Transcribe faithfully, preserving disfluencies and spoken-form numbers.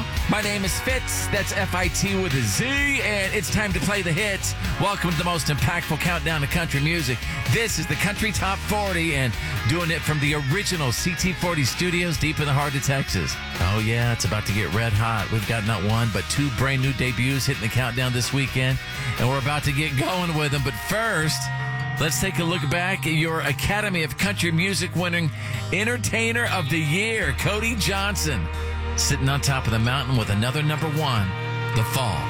y'all. My name is Fitz. That's F I T with a Z, and it's time to play the hits. Welcome to the most impactful countdown to country music. This is the Country Top forty, and doing it from the original C T forty studios deep in the heart of Texas. Oh, yeah, it's about to get red hot. We've got not one, but two brand new debuts hitting the countdown this weekend, and we're about to get going with them. But first, let's take a look back at your Academy of Country Music winning Entertainer of the Year, Cody Johnson, sitting on top of the mountain with another number one, The Fall.